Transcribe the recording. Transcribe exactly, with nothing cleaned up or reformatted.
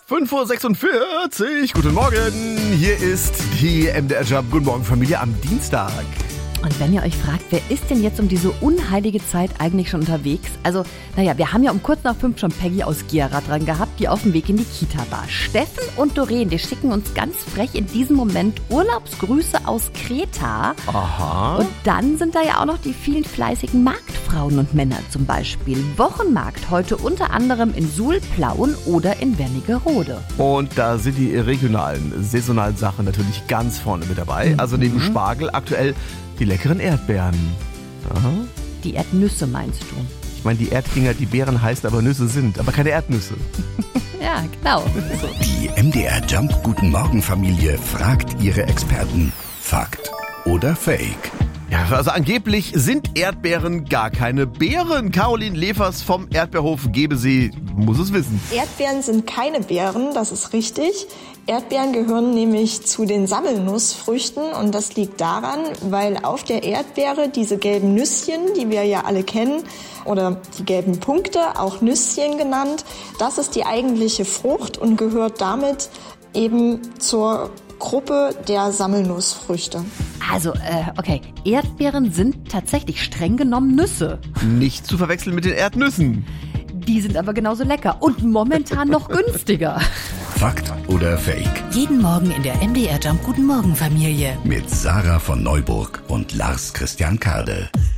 fünf Uhr sechsundvierzig, guten Morgen. Hier ist die M D R Jump. Guten Morgen, Familie, am Dienstag. Und wenn ihr euch fragt, wer ist denn jetzt um diese unheilige Zeit eigentlich schon unterwegs? Also, naja, wir haben ja um kurz nach fünf schon Peggy aus Gera dran gehabt, die auf dem Weg in die Kita war. Steffen und Doreen, die schicken uns ganz frech in diesem Moment Urlaubsgrüße aus Kreta. Aha. Und dann sind da ja auch noch die vielen fleißigen Marktfrauen und Männer zum Beispiel. Wochenmarkt heute unter anderem in Suhl, Plauen oder in Wernigerode. Und da sind die regionalen, saisonalen Sachen natürlich ganz vorne mit dabei. Also neben Mhm. Spargel aktuell die leckeren Erdbeeren. Aha. Die Erdnüsse meinst du? Ich meine, die Erddinger, die Beeren heißt aber Nüsse sind, aber keine Erdnüsse. Ja, genau. So. Die M D R Jump Guten Morgen Familie fragt ihre Experten. Fakt oder Fake? Ja, also angeblich sind Erdbeeren gar keine Beeren. Caroline Levers vom Erdbeerhof Gebesee muss es wissen. Erdbeeren sind keine Beeren, das ist richtig. Erdbeeren gehören nämlich zu den Sammelnussfrüchten und das liegt daran, weil auf der Erdbeere diese gelben Nüsschen, die wir ja alle kennen, oder die gelben Punkte, auch Nüsschen genannt, das ist die eigentliche Frucht und gehört damit eben zur Gruppe der Sammelnussfrüchte. Also, äh, okay, Erdbeeren sind tatsächlich streng genommen Nüsse. Nicht zu verwechseln mit den Erdnüssen. Die sind aber genauso lecker und momentan noch günstiger. Fakt oder Fake? Jeden Morgen in der M D R Jump Guten Morgen Familie. Mit Sarah von Neuburg und Lars Christian Kade.